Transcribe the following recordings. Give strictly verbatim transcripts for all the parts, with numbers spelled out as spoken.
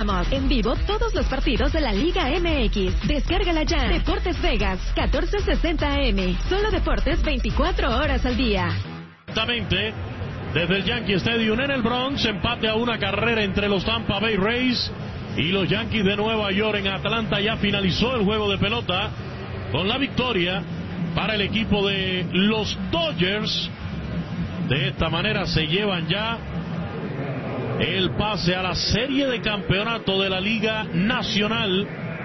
presentamos en vivo todos los partidos de la Liga M X. Descárgala ya. Deportes Vegas, catorce sesenta A M. Solo deportes veinticuatro horas al día. Exactamente. Desde el Yankee Stadium en el Bronx, empate a una carrera entre los Tampa Bay Rays y los Yankees de Nueva York. En Atlanta ya finalizó el juego de pelota con la victoria para el equipo de los Dodgers. De esta manera se llevan ya el pase a la serie de campeonato de la Liga Nacional.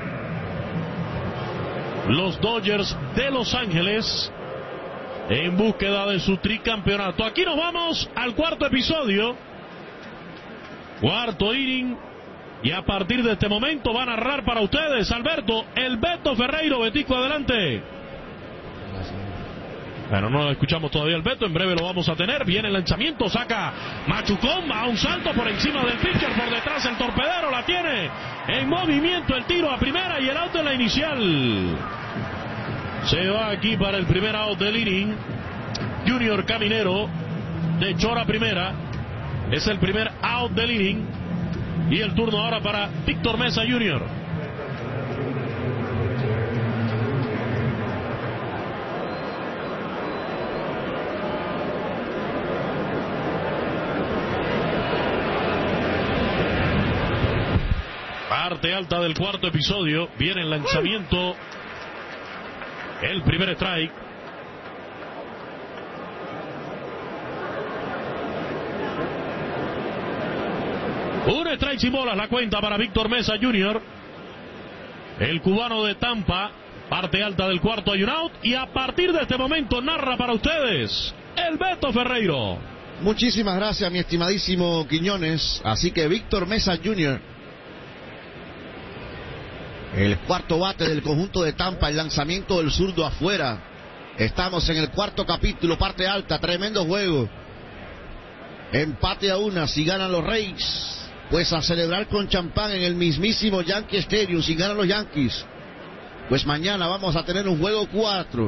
Los Dodgers de Los Ángeles en búsqueda de su tricampeonato. Aquí nos vamos al cuarto episodio, cuarto inning, y a partir de este momento va a narrar para ustedes Alberto, el Beto Ferreiro. Betico, adelante. Bueno, no lo escuchamos todavía el Beto, en breve lo vamos a tener. Viene el lanzamiento, saca Machucón, va a un salto por encima del pitcher, por detrás el torpedero, la tiene en movimiento, el tiro a primera y el out de la inicial. Se va aquí para el primer out del inning Junior Caminero, de Chora primera. Es el primer out del inning. Y el turno ahora para Víctor Mesa junior Parte alta del cuarto episodio. Viene el lanzamiento. El primer strike. Un strike sin bolas, la cuenta para Víctor Mesa junior El cubano de Tampa. Parte alta del cuarto, hay un out. Y a partir de este momento narra para ustedes el Beto Ferreiro. Muchísimas gracias, mi estimadísimo Quiñones. Así que Víctor Mesa junior, el cuarto bate del conjunto de Tampa, el lanzamiento del zurdo afuera. Estamos en el cuarto capítulo, parte alta, tremendo juego. Empate a una, si ganan los Rays, pues a celebrar con champán en el mismísimo Yankee Stadium. Si ganan los Yankees, pues mañana vamos a tener un juego cuatro.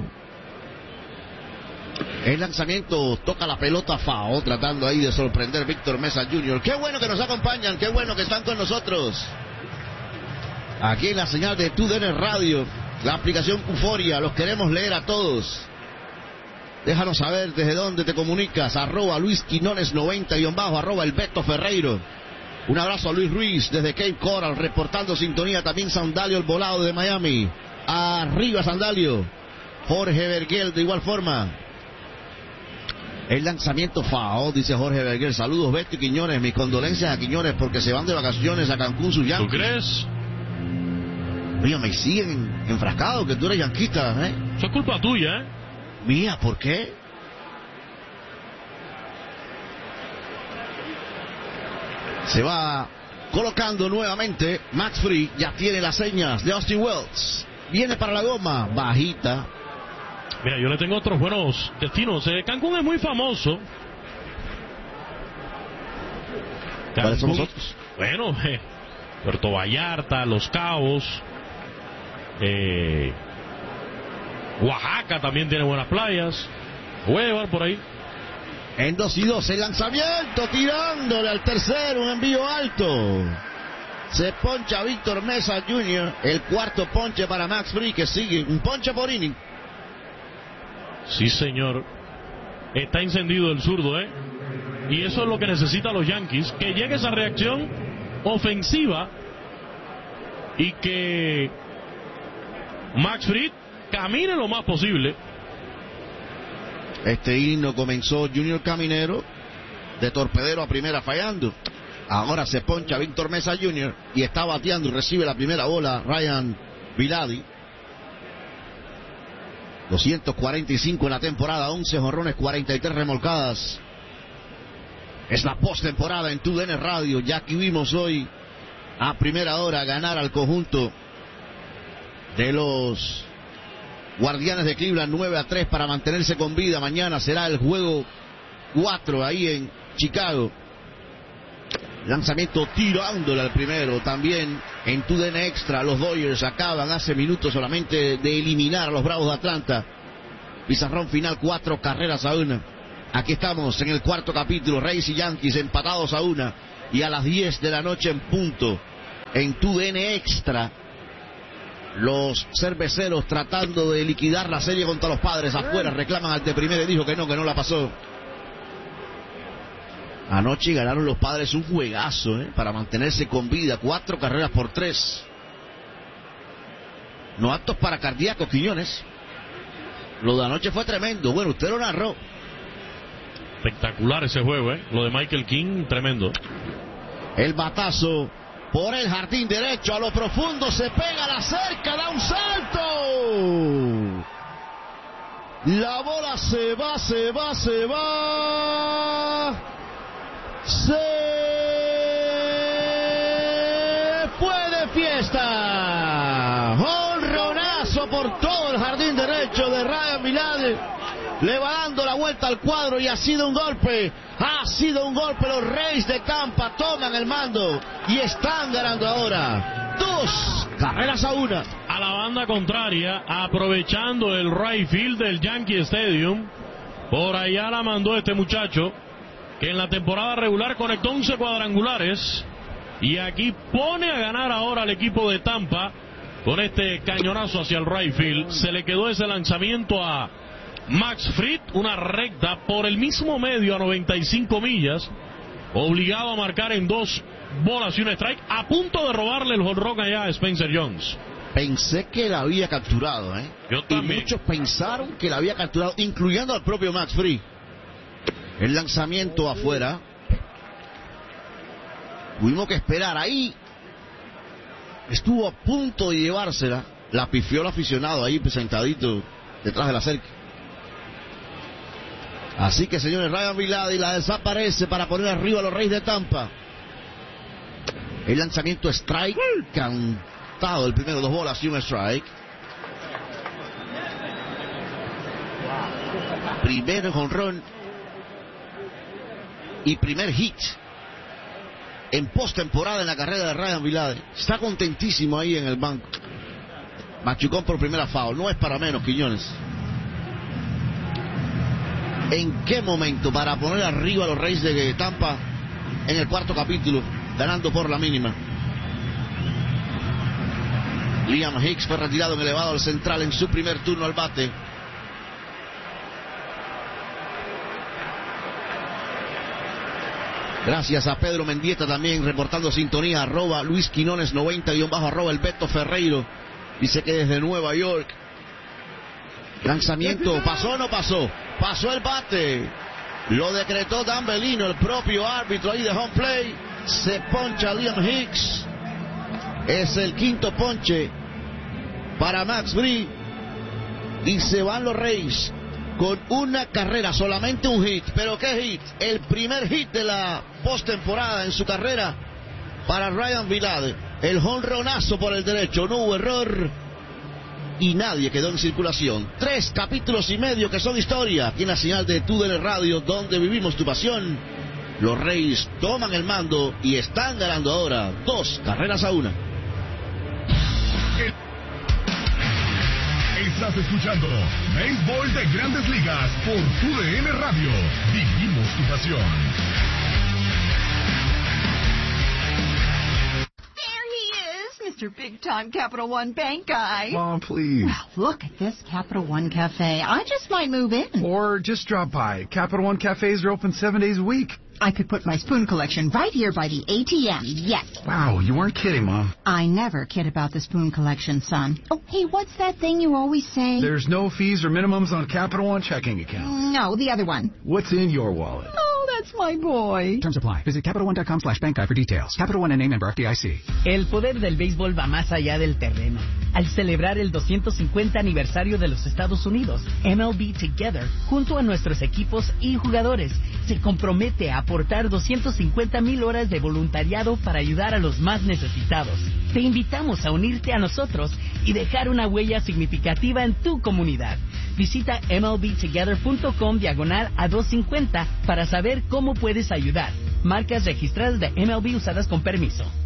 El lanzamiento toca la pelota foul, tratando ahí de sorprender Víctor Mesa junior Qué bueno que nos acompañan, qué bueno que están con nosotros aquí en la señal de T U D N Radio, la aplicación Euforia. Los queremos leer a todos. Déjanos saber desde dónde te comunicas. Arroba Luis Quinones noventa guión bajo, arroba el Beto Ferreiro. Un abrazo a Luis Ruiz desde Cape Coral, reportando sintonía. También Sandalio el Volado de Miami. Arriba Sandalio. Jorge Vergel de igual forma. El lanzamiento foul, dice Jorge Vergel. Saludos Beto y Quiñones. Mis condolencias a Quiñones porque se van de vacaciones a Cancún sus Yankees. ¿Tú crees? Mira, me siguen enfrascados que tú eres yanquista, ¿eh? Eso es culpa tuya, ¿eh? Mía, ¿por qué? Se va colocando nuevamente Max Fried. Ya tiene las señas de Austin Wells. Viene para la goma, bajita. Mira, yo le tengo otros buenos destinos. Eh, Cancún es muy famoso. ¿Cuáles somos otros? Bueno, eh, Puerto Vallarta, Los Cabos. Eh, Oaxaca también tiene buenas playas. Voy a llevar por ahí. En dos y dos el lanzamiento, tirándole al tercero, un envío alto. Se poncha Víctor Mesa junior El cuarto ponche para Max Fried, que sigue un ponche por inning. Sí, señor. Está encendido el zurdo, ¿eh? Y eso es lo que necesitan los Yankees. Que llegue esa reacción ofensiva y que Max Fried camine lo más posible. Este himno comenzó Junior Caminero de torpedero a primera fallando. Ahora se poncha Víctor Mesa junior y está bateando y recibe la primera bola Ryan Viladi. doscientos cuarenta y cinco en la temporada, once jonrones, cuarenta y tres remolcadas. Es la postemporada en T U D N Radio. Ya que vimos hoy a primera hora ganar al conjunto de los Guardianes de Cleveland nueve a tres para mantenerse con vida. Mañana será el juego cuatro ahí en Chicago. Lanzamiento tirándole al primero. También en T U D N Extra, los Dodgers acaban hace minutos solamente de eliminar a los Bravos de Atlanta. Pizarrón final, cuatro carreras a una. Aquí estamos en el cuarto capítulo, Rays y Yankees empatados a una. Y a las diez de la noche en punto, en tu D N Extra. Los cerveceros tratando de liquidar la serie contra los Padres afuera. Reclaman al de primera y dijo que no, que no la pasó. Anoche ganaron los Padres un juegazo, ¿eh? Para mantenerse con vida. Cuatro carreras por tres. No aptos para cardíacos, Quiñones. Lo de anoche fue tremendo. Bueno, usted lo narró. Espectacular ese juego, ¿eh? Lo de Michael King, tremendo. El batazo por el jardín derecho, a lo profundo, se pega a la cerca, da un salto. La bola se va, se va, se va. Se fue de fiesta. Jonronazo por todo el jardín derecho de Ryan Vilade. Le va dando la vuelta al cuadro y ha sido un golpe, ha sido un golpe. Los Reyes de Tampa toman el mando y están ganando ahora dos carreras a una. A la banda contraria, aprovechando el right field del Yankee Stadium, por allá la mandó este muchacho, que en la temporada regular conectó once cuadrangulares, y aquí pone a ganar ahora al equipo de Tampa con este cañonazo hacia el right field. Se le quedó ese lanzamiento a Max Fried, una recta por el mismo medio a noventa y cinco millas, obligado a marcar en dos bolas y un strike, a punto de robarle el jonrón allá a Spencer Jones. Pensé que la había capturado, ¿eh? Yo también. Y muchos pensaron que la había capturado, incluyendo al propio Max Fried. El lanzamiento afuera. Tuvimos que esperar ahí. Estuvo a punto de llevársela. La pifió el aficionado ahí sentadito detrás de la cerca. Así que, señores, Ryan Vilade la desaparece para poner arriba a los Reyes de Tampa. El lanzamiento strike, cantado el primero, dos bolas y un strike. Primer jonrón y primer hit en postemporada en la carrera de Ryan Vilade. Está contentísimo ahí en el banco. Machucón por primera foul, no es para menos, Quiñones. ¿En qué momento para poner arriba a los Reyes de Tampa en el cuarto capítulo, ganando por la mínima? Liam Hicks fue retirado en elevado al central en su primer turno al bate. Gracias a Pedro Mendieta también reportando sintonía, arroba Luis Quinones noventa guión bajo, arroba el Beto Ferreiro. Dice que desde Nueva York. Lanzamiento, ¿pasó o no pasó? Pasó el bate. Lo decretó Dan Bellino, el propio árbitro ahí de home play. Se poncha Liam Hicks. Es el quinto ponche para Max Fried. Y se van los Reyes con una carrera, solamente un hit. ¿Pero qué hit? El primer hit de la postemporada en su carrera para Ryan Vilade. El jonronazo por el derecho, no hubo error y nadie quedó en circulación. Tres capítulos y medio que son historia aquí en la señal de Tu D N Radio, donde vivimos tu pasión. Los Reyes toman el mando y están ganando ahora dos carreras a una. Estás escuchando Béisbol de Grandes Ligas por Tu D N Radio. Vivimos tu pasión. Mister Big Time Capital One Bank guy. Mom, please. Well, look at this Capital One Cafe. I just might move in. Or just drop by. Capital One Cafes are open seven days a week. I could put my spoon collection right here by the A T M, yes. Wow, you weren't kidding, Mom. I never kid about the spoon collection, son. Oh, hey, what's that thing you always say? There's no fees or minimums on Capital One checking accounts. No, the other one. What's in your wallet? Oh, that's my boy. Terms apply. Visit Capital One dot com slash bank guide for details. Capital One N A member F D I C. El poder del béisbol va más allá del terreno. Al celebrar el doscientos cincuenta aniversario de los Estados Unidos, M L B Together, junto a nuestros equipos y jugadores, se compromete a aportar doscientas cincuenta mil horas de voluntariado para ayudar a los más necesitados. Te invitamos a unirte a nosotros y dejar una huella significativa en tu comunidad. Visita M L B together punto com diagonal a doscientos cincuenta para saber cómo puedes ayudar. Marcas registradas de M L B usadas con permiso.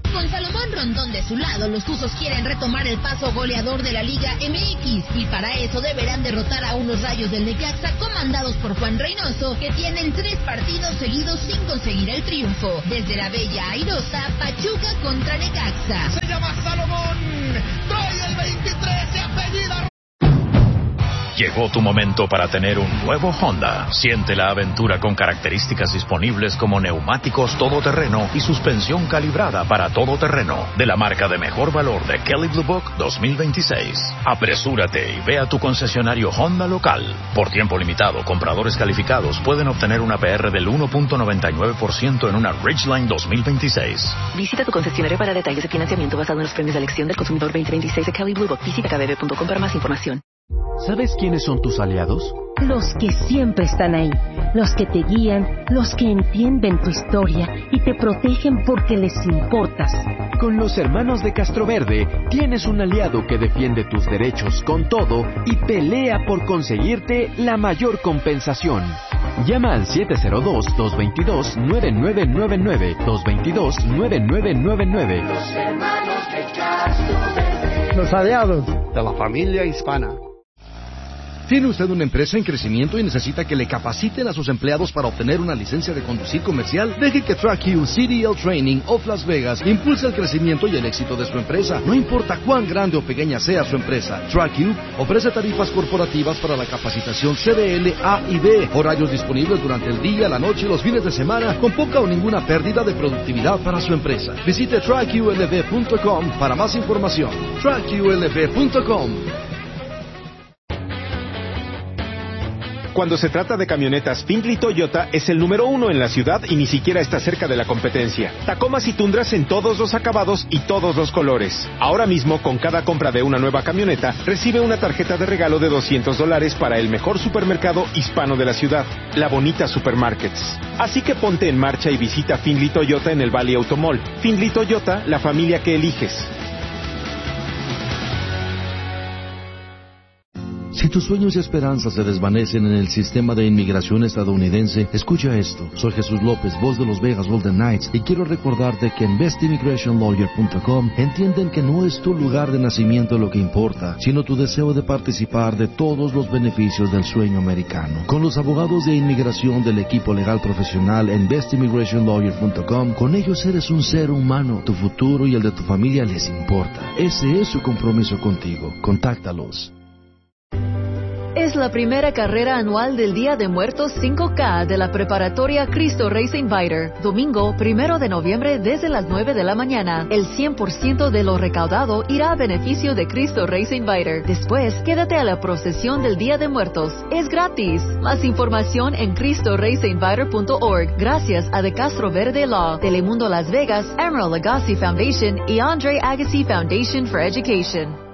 Con Salomón Rondón de su lado, los Tuzos quieren retomar el paso goleador de la Liga M X y para eso deberán derrotar a unos Rayos del Necaxa comandados por Juan Reynoso, que tienen tres partidos seguidos sin conseguir el triunfo. Desde la bella airosa, Pachuca contra Necaxa. Se llama Salomón, trae el veintitrés, se apellida. Llegó tu momento para tener un nuevo Honda. Siente la aventura con características disponibles como neumáticos todoterreno y suspensión calibrada para todoterreno de la marca de mejor valor de Kelley Blue Book dos mil veintiséis. Apresúrate y ve a tu concesionario Honda local. Por tiempo limitado, compradores calificados pueden obtener una P R del uno punto noventa y nueve por ciento en una Ridgeline dos mil veintiséis. Visita tu concesionario para detalles de financiamiento basado en los premios de elección del consumidor veinte veintiséis de Kelley Blue Book. Visita k b b punto com para más información. ¿Sabes quiénes son tus aliados? Los que siempre están ahí, los que te guían, los que entienden tu historia y te protegen porque les importas. Con los hermanos de Castroverde tienes un aliado que defiende tus derechos con todo y pelea por conseguirte la mayor compensación. Llama al siete cero dos, dos dos dos, nueve nueve nueve nueve, dos dos dos, nueve nueve nueve nueve. Los hermanos de Castroverde. Los aliados de la familia hispana. ¿Tiene usted una empresa en crecimiento y necesita que le capaciten a sus empleados para obtener una licencia de conducir comercial? Deje que TrackU C D L Training of Las Vegas impulse el crecimiento y el éxito de su empresa. No importa cuán grande o pequeña sea su empresa, TrackU ofrece tarifas corporativas para la capacitación C D L A y B, horarios disponibles durante el día, la noche y los fines de semana, con poca o ninguna pérdida de productividad para su empresa. Visite track U L V punto com para más información. track U L V punto com. Cuando se trata de camionetas, Findlay Toyota es el número uno en la ciudad y ni siquiera está cerca de la competencia. Tacomas y Tundras en todos los acabados y todos los colores. Ahora mismo, con cada compra de una nueva camioneta, recibe una tarjeta de regalo de doscientos dólares para el mejor supermercado hispano de la ciudad, La Bonita Supermarkets. Así que ponte en marcha y visita Findlay Toyota en el Valley Automall. Findlay Toyota, la familia que eliges. Si tus sueños y esperanzas se desvanecen en el sistema de inmigración estadounidense, escucha esto. Soy Jesús López, voz de los Vegas Golden Knights, y quiero recordarte que en best immigration lawyer punto com entienden que no es tu lugar de nacimiento lo que importa, sino tu deseo de participar de todos los beneficios del sueño americano. Con los abogados de inmigración del equipo legal profesional en best immigration lawyer punto com, con ellos eres un ser humano. Tu futuro y el de tu familia les importa. Ese es su compromiso contigo. Contáctalos. Es la primera carrera anual del Día de Muertos cinco K de la preparatoria Cristo Reyes Inviter. Domingo, primero de noviembre, desde las nueve de la mañana. El cien por ciento de lo recaudado irá a beneficio de Cristo Reyes Inviter. Después, quédate a la procesión del Día de Muertos. Es gratis. Más información en cristo reyes inviter punto org. Gracias a De Castro Verde Law, Telemundo Las Vegas, Emerald Agassi Foundation y Andre Agassi Foundation for Education.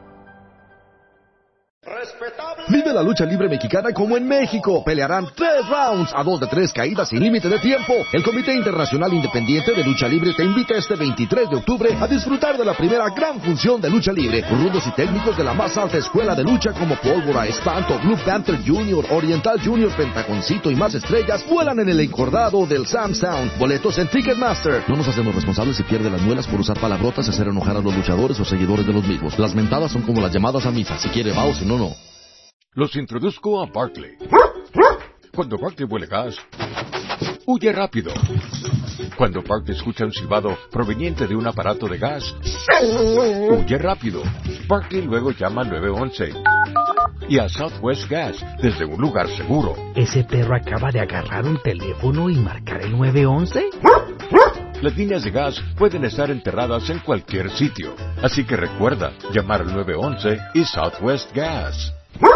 Vive la lucha libre mexicana como en México. Pelearán tres rounds a dos de tres caídas sin límite de tiempo. El Comité Internacional Independiente de Lucha Libre te invita este veintitrés de octubre a disfrutar de la primera gran función de lucha libre. Rudos y técnicos de la más alta escuela de lucha como Pólvora, Espanto, Blue Panther Junior, Oriental Junior, Pentagoncito y más estrellas vuelan en el encordado del Sam Sound. Boletos en Ticketmaster. No nos hacemos responsables si pierde las muelas por usar palabrotas y hacer enojar a los luchadores o seguidores de los mismos. Las mentadas son como las llamadas a misa. Si quiere va o si no, no. Los introduzco a Barkley. Cuando Barkley huele gas, huye rápido. Cuando Barkley escucha un silbado proveniente de un aparato de gas, huye rápido. Barkley luego llama al nueve once y a Southwest Gas desde un lugar seguro. ¿Ese perro acaba de agarrar un teléfono y marcar el nueve once? Las líneas de gas pueden estar enterradas en cualquier sitio, así que recuerda llamar al nueve once y Southwest Gas.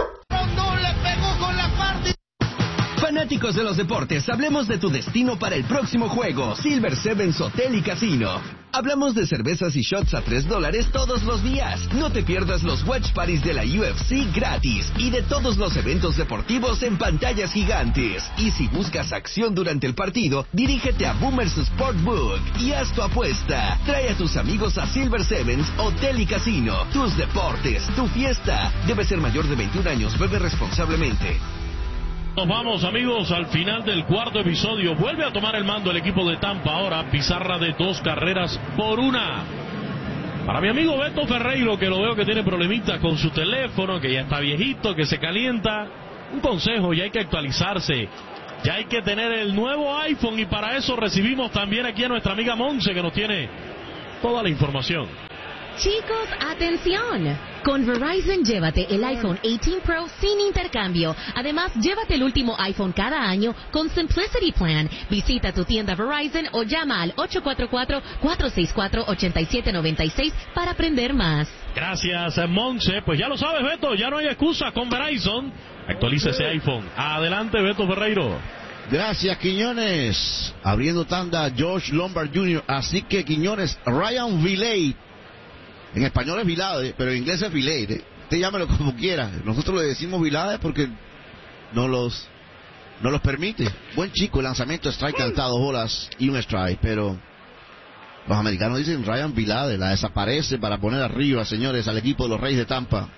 Fanáticos de los deportes, hablemos de tu destino para el próximo juego, Silver Sevens Hotel y Casino. Hablamos de cervezas y shots a tres dólares todos los días. No te pierdas los watch parties de la U F C gratis y de todos los eventos deportivos en pantallas gigantes. Y si buscas acción durante el partido, dirígete a Boomers Sportbook y haz tu apuesta. Trae a tus amigos a Silver Sevens Hotel y Casino. Tus deportes, tu fiesta. Debe ser mayor de veintiún años, bebe responsablemente. Nos vamos, amigos, al final del cuarto episodio. Vuelve a tomar el mando el equipo de Tampa ahora. Pizarra de dos carreras por una. Para mi amigo Beto Ferreiro, que lo veo que tiene problemitas con su teléfono, que ya está viejito, que se calienta. Un consejo, ya hay que actualizarse. Ya hay que tener el nuevo iPhone y para eso recibimos también aquí a nuestra amiga Monse, que nos tiene toda la información. Chicos, atención. Con Verizon llévate el iPhone dieciocho Pro sin intercambio. Además, llévate el último iPhone cada año con Simplicity Plan. Visita tu tienda Verizon o llama al ocho cuatro cuatro, cuatro seis cuatro, ocho siete nueve seis para aprender más. Gracias, Monse. Pues ya lo sabes, Beto, ya no hay excusa con Verizon. Actualiza ese iPhone. Adelante, Beto Ferreiro. Gracias, Quiñones. Abriendo tanda, George Lombard junior Así que, Quiñones, Ryan Vilade. En español es Vilade, pero en inglés es Vilade. Usted llámelo como quiera. Nosotros le decimos Vilade porque no los, no los permite. Buen chico, el lanzamiento, strike cantado, bolas y un strike. Pero los americanos dicen Ryan Vilade. La desaparece para poner arriba, señores, al equipo de los Reyes de Tampa.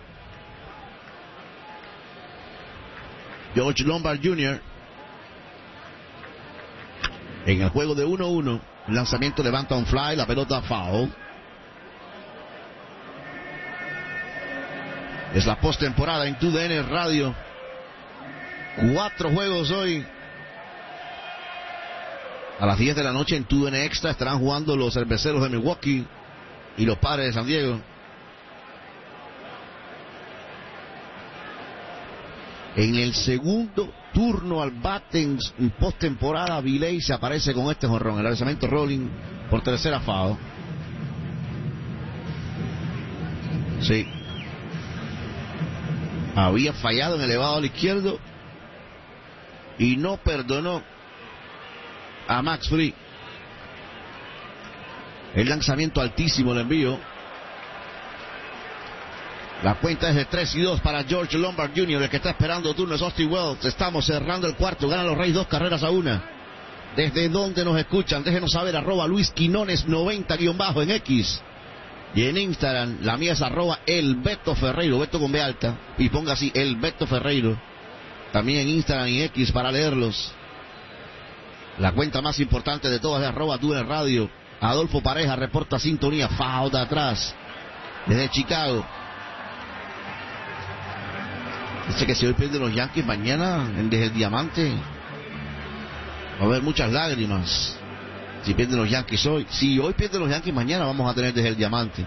George Lombard junior En el juego de uno uno. El lanzamiento levanta un fly, la pelota foul. Es la postemporada en Tu D N Radio. Cuatro juegos hoy. A las diez de la noche en Tu D N Extra estarán jugando los Cerveceros de Milwaukee y los Padres de San Diego. En el segundo turno al bate en, en postemporada, Vilade se aparece con este jonrón. El lanzamiento rolling por tercera foul. Sí. Había fallado en el elevado al izquierdo y no perdonó a Max Fried. El lanzamiento altísimo, el envío. La cuenta es de tres y dos para George Lombard junior El que está esperando turno es Austin Wells. Estamos cerrando el cuarto. Ganan los Reyes dos carreras a una. ¿Desde dónde nos escuchan? Déjenos saber. Arroba Luis Quinones noventa guión bajo en X. Y en Instagram, la mía es arroba el Beto Ferreiro, Beto con B alta, y ponga así, el Beto Ferreiro. También en Instagram y X para leerlos. La cuenta más importante de todas es arroba Tu D N Radio. Adolfo Pareja reporta sintonía, foul de atrás, desde Chicago. Dice que si hoy pierden los Yankees, mañana, desde el Diamante, va a haber muchas lágrimas. Si pierden los Yankees hoy, si hoy pierden los Yankees, mañana vamos a tener desde el Diamante.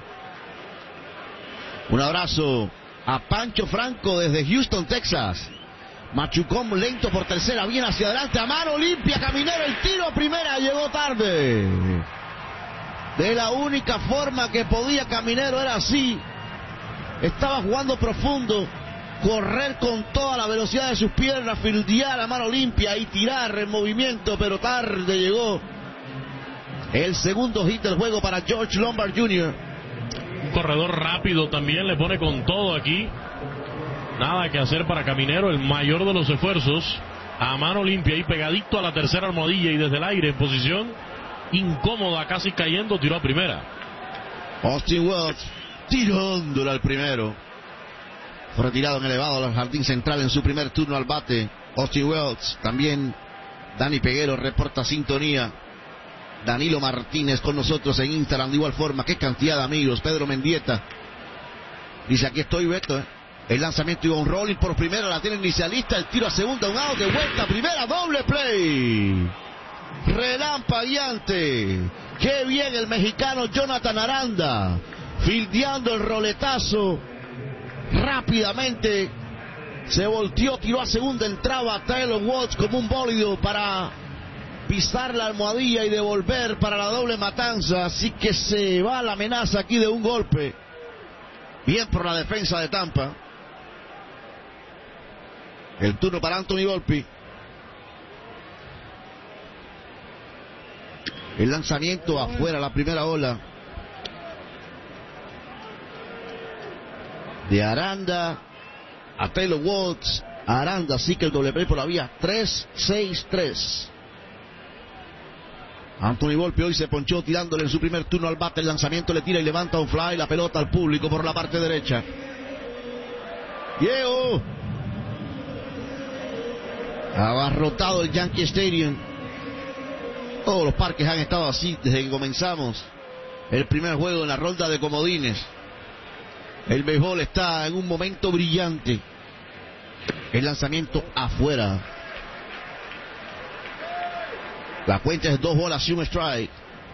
Un abrazo a Pancho Franco desde Houston, Texas. Machucón lento por tercera, bien hacia adelante, a mano limpia, Caminero, el tiro a primera, llegó tarde. De la única forma que podía Caminero era así. Estaba jugando profundo, correr con toda la velocidad de sus piernas, fildear a mano limpia y tirar en movimiento, pero tarde llegó. El segundo hit del juego para George Lombard junior Un corredor rápido también, le pone con todo aquí. Nada que hacer para Caminero, el mayor de los esfuerzos. A mano limpia y pegadito a la tercera almohadilla y desde el aire en posición incómoda, casi cayendo, tiró a primera. Austin Wells tirándola al primero. Fue retirado en elevado al jardín central en su primer turno al bate. Austin Wells, también Dani Peguero reporta sintonía. Danilo Martínez con nosotros en Instagram de igual forma. Qué cantidad de amigos. Pedro Mendieta dice: aquí estoy, Beto. ¿eh? El lanzamiento iba un rolling por primera, la tiene inicialista. El tiro a segunda, un out de vuelta, primera, doble play. Relampagueante. Qué bien el mexicano Jonathan Aranda, fildeando el roletazo. Rápidamente se volteó, tiró a segunda, entraba Taylor Watts como un bólido para pisar la almohadilla y devolver para la doble matanza. Así que se va la amenaza aquí de un golpe. Bien por la defensa de Tampa. El turno para Anthony Volpi. El lanzamiento afuera, la primera ola de Aranda a Taylor Watts. Aranda, sí que el doble play por la vía. Tres seis tres. Anthony Volpi hoy se ponchó tirándole en su primer turno al bate. El lanzamiento le tira y levanta un fly. La pelota al público por la parte derecha. Llegó Abarrotado el Yankee Stadium. Todos los parques han estado así desde que comenzamos el primer juego en la ronda de comodines. El béisbol está en un momento brillante. El lanzamiento afuera. La cuenta es dos bolas y un strike.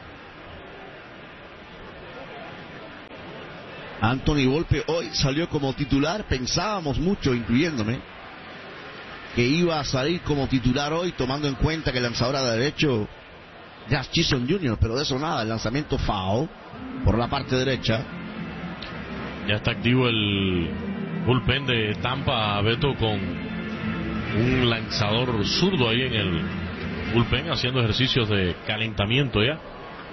Anthony Volpe hoy salió como titular. Pensábamos mucho, incluyéndome, que iba a salir como titular hoy, tomando en cuenta que el lanzador a derecho Jazz Chisholm junior, pero de eso nada. El lanzamiento foul por la parte derecha. Ya está activo el bullpen de Tampa, Beto, con un lanzador zurdo ahí en el bullpen haciendo ejercicios de calentamiento ya.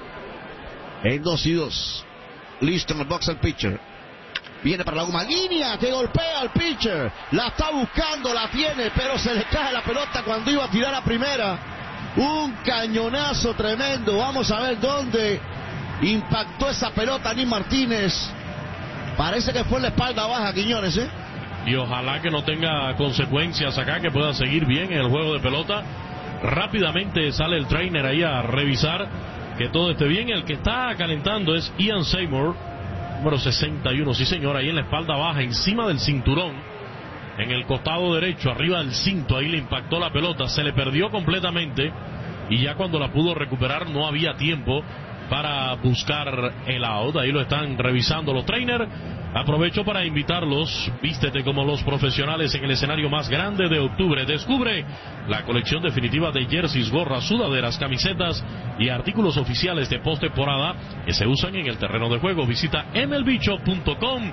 En dos y dos. Listo en el box el pitcher. Viene para la goma línea, que golpea al pitcher. La está buscando, la tiene, pero se le cae la pelota cuando iba a tirar a primera. Un cañonazo tremendo. Vamos a ver dónde impactó esa pelota Nick Martínez. Parece que fue en la espalda baja, Quiñones, ¿eh? Y ojalá que no tenga consecuencias acá, que pueda seguir bien en el juego de pelota. Rápidamente sale el trainer ahí a revisar que todo esté bien. El que está calentando es Ian Seymour, número sesenta y uno, sí señor, ahí en la espalda baja, encima del cinturón, en el costado derecho, arriba del cinto. Ahí le impactó la pelota, se le perdió completamente y ya cuando la pudo recuperar no había tiempo para buscar el out. Ahí lo están revisando los trainers. Aprovecho para invitarlos, vístete como los profesionales en el escenario más grande de octubre. Descubre la colección definitiva de jerseys, gorras, sudaderas, camisetas y artículos oficiales de postemporada que se usan en el terreno de juego. Visita M L B shop punto com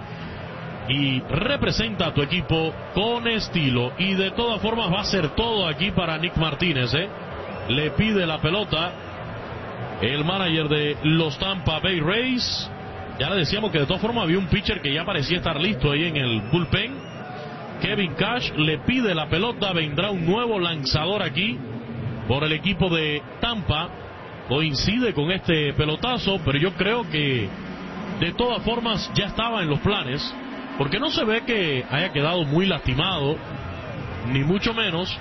y representa a tu equipo con estilo. Y de todas formas va a ser todo aquí para Nick Martínez, ¿eh? Le pide la pelota el manager de los Tampa Bay Rays. Ya le decíamos que de todas formas había un pitcher que ya parecía estar listo ahí en el bullpen. Kevin Cash le pide la pelota. Vendrá un nuevo lanzador aquí por el equipo de Tampa. Coincide con este pelotazo, pero yo creo que de todas formas ya estaba en los planes, porque no se ve que haya quedado muy lastimado, ni mucho menos.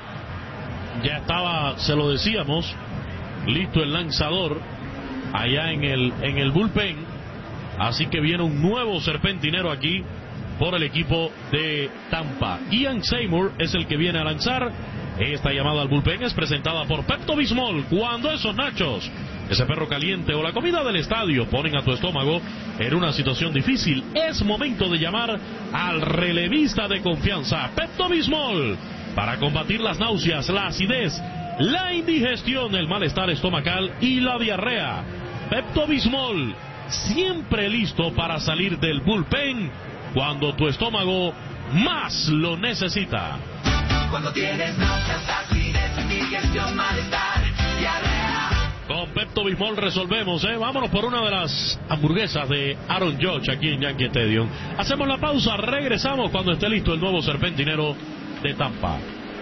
Ya estaba, se lo decíamos, listo el lanzador allá en el, en el bullpen. Así que viene un nuevo serpentinero aquí por el equipo de Tampa. Ian Seymour es el que viene a lanzar. Esta llamada al bullpen es presentada por Pepto-Bismol. Cuando esos nachos, ese perro caliente o la comida del estadio ponen a tu estómago en una situación difícil, es momento de llamar al relevista de confianza, Pepto-Bismol, para combatir las náuseas, la acidez, la indigestión, el malestar estomacal y la diarrea. Pepto-Bismol, siempre listo para salir del bullpen cuando tu estómago más lo necesita. Cuando tienes náuseas, acidez, indigestión, malestar, diarrea. Con Pepto-Bismol resolvemos, ¿eh? Vámonos por una de las hamburguesas de Aaron Judge aquí en Yankee Stadium. Hacemos la pausa, regresamos cuando esté listo el nuevo serpentinero de Tampa.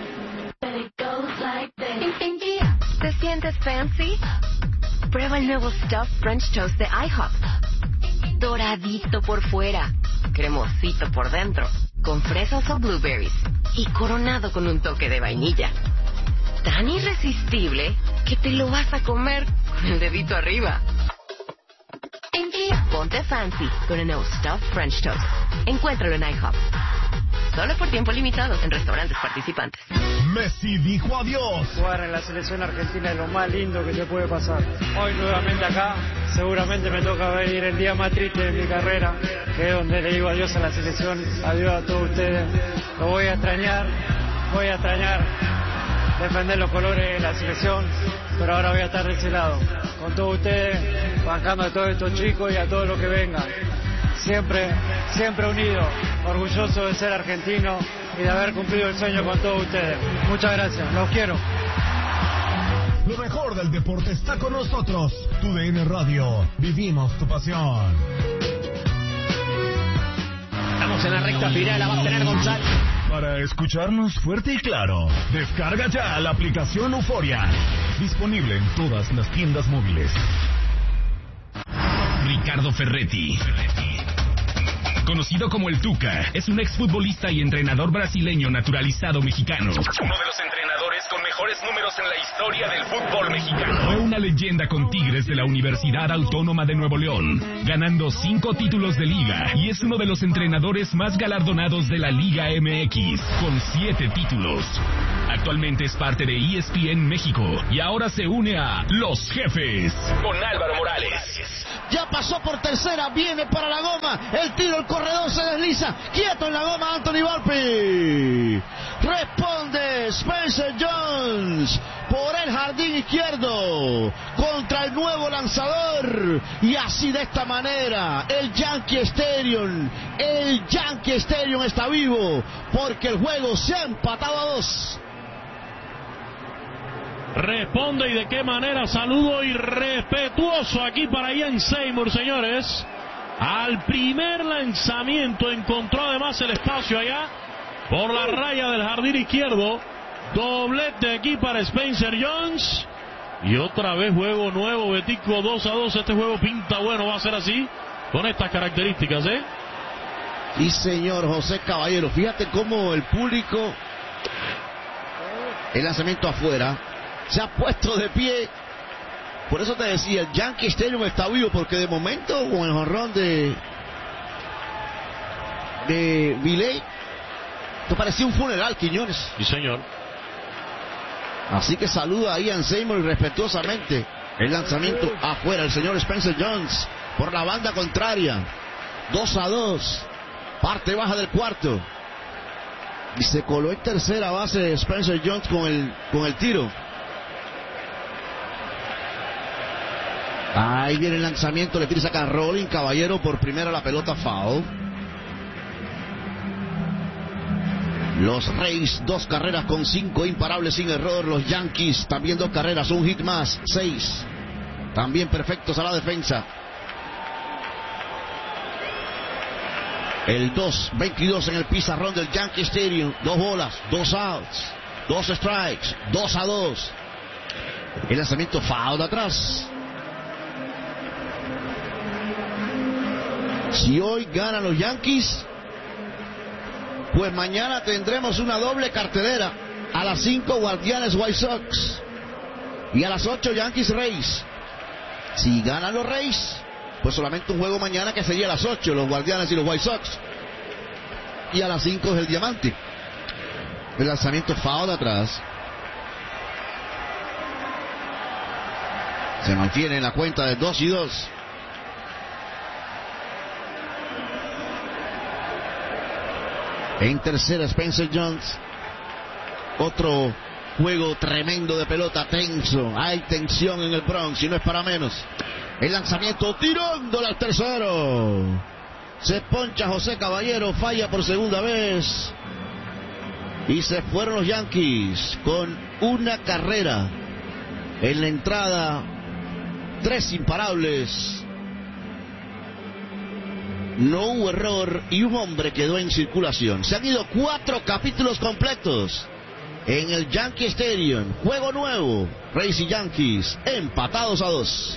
¿Te sientes fancy? Prueba el nuevo Stuffed French Toast de IHOP. Doradito por fuera, cremosito por dentro, con fresas o blueberries y coronado con un toque de vainilla. Tan irresistible que te lo vas a comer con el dedito arriba. Ponte fancy con el nuevo Stuffed French Toast. Encuéntralo en IHOP. Solo por tiempo limitado en restaurantes participantes. Messi dijo adiós. Jugar en la selección argentina es lo más lindo que te puede pasar. Hoy nuevamente acá, seguramente me toca venir el día más triste de mi carrera, que es donde le digo adiós a la selección, adiós a todos ustedes. Lo voy a extrañar, voy a extrañar defender los colores de la selección, pero ahora voy a estar de ese lado, con todos ustedes, bancando a todos estos chicos y a todos los que vengan. Siempre, siempre unido, orgulloso de ser argentino y de haber cumplido el sueño con todos ustedes. Muchas gracias, los quiero. Lo mejor del deporte está con nosotros. Tu D N Radio, vivimos tu pasión. Estamos en la recta final, la va a tener González. Para escucharnos fuerte y claro, descarga ya la aplicación Euforia. Disponible en todas las tiendas móviles. Ricardo Ferretti, conocido como el Tuca, es un exfutbolista y entrenador brasileño naturalizado mexicano. Uno de los entrenadores mejores números en la historia del fútbol mexicano. Fue una leyenda con Tigres de la Universidad Autónoma de Nuevo León, ganando cinco títulos de liga y es uno de los entrenadores más galardonados de la Liga M X, con siete títulos. Actualmente es parte de E S P N México y ahora se une a Los Jefes. Con Álvaro Morales. Ya pasó por tercera, viene para la goma, el tiro, el corredor se desliza, quieto en la goma Anthony Volpi. Responde Spencer Jones por el jardín izquierdo contra el nuevo lanzador. Y así de esta manera el Yankee Stadium, el Yankee Stadium está vivo porque el juego se ha empatado a dos. Responde y de qué manera. Saludo irrespetuoso aquí para Ian Seymour, señores. Al primer lanzamiento encontró además el espacio allá por la raya del jardín izquierdo. Doblete aquí para Spencer Jones. Y otra vez juego nuevo, Betico, dos a dos. Este juego pinta bueno, va a ser así, con estas características, ¿eh? Y señor José Caballero, fíjate cómo el público, el lanzamiento afuera, se ha puesto de pie. Por eso te decía, el Yankee Stadium está vivo, porque de momento con el jonrón de de Viley, esto parecía un funeral, Quiñones. Sí, señor. Así que saluda a Ian Seymour y respetuosamente el lanzamiento afuera, el señor Spencer Jones por la banda contraria. dos a dos, parte baja del cuarto. Y se coló en tercera base Spencer Jones con el, con el tiro. Ahí viene el lanzamiento, le tira saca Rolling Caballero por primera, la pelota foul. Los Rays, dos carreras con cinco imparables sin error. Los Yankees, también dos carreras, un hit más, seis. También perfectos a la defensa. El dos veintidós en el pizarrón del Yankee Stadium. Dos bolas, dos outs, dos strikes, dos a dos. El lanzamiento foul de atrás. Si hoy ganan los Yankees, pues mañana tendremos una doble cartelera. A las cinco Guardianes White Sox y a las ocho Yankees Rays. Si ganan los Rays, pues solamente un juego mañana, que sería a las ocho, los Guardianes y los White Sox. Y a las cinco es el diamante. El lanzamiento foul de atrás. Se mantiene en la cuenta de dos y dos. En tercera Spencer Jones. Otro juego tremendo de pelota, tenso. Hay tensión en el Bronx y no es para menos. El lanzamiento tirándole al tercero. Se poncha José Caballero, falla por segunda vez. Y se fueron los Yankees con una carrera en la entrada. Tres imparables. No hubo error y un hombre quedó en circulación. Se han ido cuatro capítulos completos en el Yankee Stadium. Juego nuevo. Rays y Yankees empatados a dos.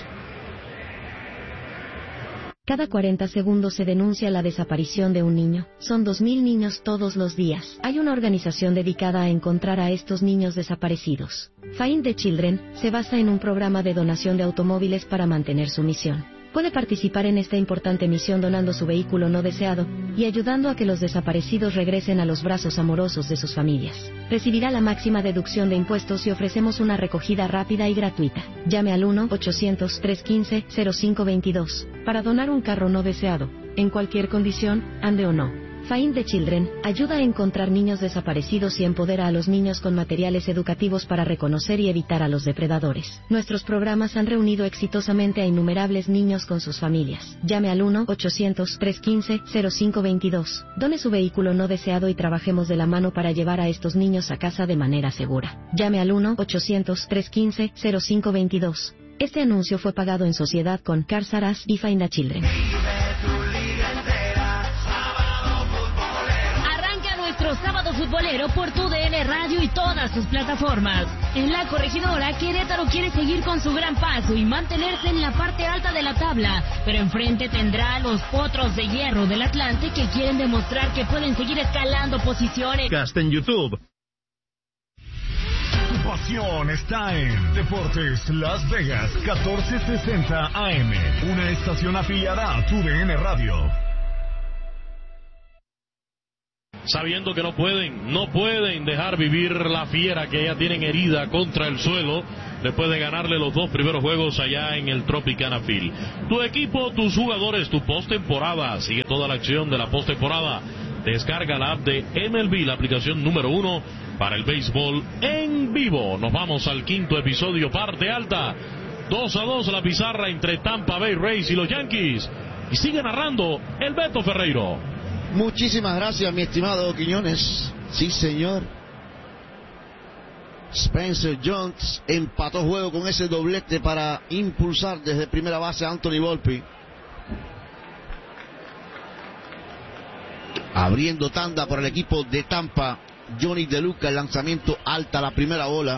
Cada cuarenta segundos se denuncia la desaparición de un niño. Son dos mil niños todos los días. Hay una organización dedicada a encontrar a estos niños desaparecidos. Find the Children se basa en un programa de donación de automóviles para mantener su misión. Puede participar en esta importante misión donando su vehículo no deseado y ayudando a que los desaparecidos regresen a los brazos amorosos de sus familias. Recibirá la máxima deducción de impuestos y ofrecemos una recogida rápida y gratuita. Llame al uno ochocientos, trescientos quince, cero cinco veintidós para donar un carro no deseado, en cualquier condición, ande o no. Find the Children ayuda a encontrar niños desaparecidos y empodera a los niños con materiales educativos para reconocer y evitar a los depredadores. Nuestros programas han reunido exitosamente a innumerables niños con sus familias. Llame al uno ochocientos, trescientos quince, cero cinco veintidós. Done su vehículo no deseado y trabajemos de la mano para llevar a estos niños a casa de manera segura. Llame al uno ochocientos, trescientos quince, cero cinco veintidós. Este anuncio fue pagado en sociedad con Cars R Us y Find the Children. Sábado futbolero por tu D N Radio y todas sus plataformas. En la Corregidora, Querétaro quiere seguir con su gran paso y mantenerse en la parte alta de la tabla, pero enfrente tendrá a los Potros de Hierro del Atlante, que quieren demostrar que pueden seguir escalando posiciones. Cast en YouTube. pasión está en Deportes Las Vegas catorce sesenta A M, una estación afiliada a tu D N Radio. Sabiendo que no pueden, no pueden dejar vivir la fiera que ya tienen herida contra el suelo, después de ganarle los dos primeros juegos allá en el Tropicana Field. Tu equipo, tus jugadores, tu postemporada. Sigue toda la acción de la postemporada. Descarga la app de M L B, la aplicación número uno para el béisbol en vivo. Nos vamos al quinto episodio, parte alta. dos a dos la pizarra entre Tampa Bay Rays y los Yankees. Y sigue narrando el Beto Ferreiro. Muchísimas gracias, mi estimado Quiñones. Sí, señor. Spencer Jones empató juego con ese doblete para impulsar desde primera base a Anthony Volpe. Abriendo tanda por el equipo de Tampa, Johnny DeLuca, el lanzamiento alta, la primera bola.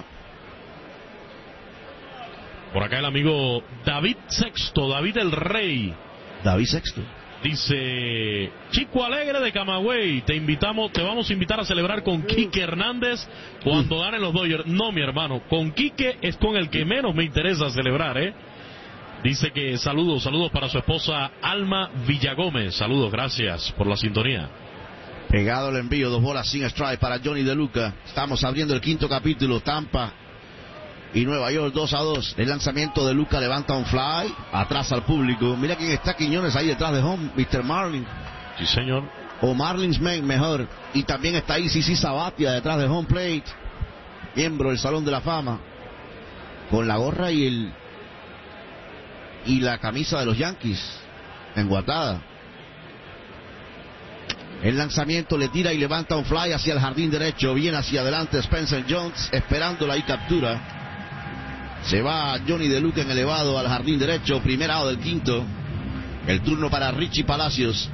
Por acá el amigo David Sexto, David el Rey. David Sexto. Dice, Chico Alegre de Camagüey, te invitamos, te vamos a invitar a celebrar con Quique Hernández cuando ganen los Dodgers. No, mi hermano, con Quique es con el que menos me interesa celebrar, ¿eh? Dice que saludos, saludos para su esposa Alma Villagómez. Saludos, gracias por la sintonía. Pegado el envío, dos bolas sin strike para Johnny DeLuca. Estamos abriendo el quinto capítulo, Tampa y Nueva York, dos a dos. El lanzamiento de Luca levanta un fly, atrás al público. Mira quién está, Quiñones, ahí detrás de home, mister Marlin. Sí, señor. O Marlins Man, mejor. Y también está ahí Sisi Sabathia detrás de home plate, miembro del Salón de la Fama, con la gorra y el y la camisa de los Yankees enguardada. El lanzamiento le tira y levanta un fly hacia el jardín derecho, bien hacia adelante Spencer Jones, esperándola y captura. Se va Johnny DeLuca en elevado al jardín derecho, primer out del quinto. El turno para Richie Palacios.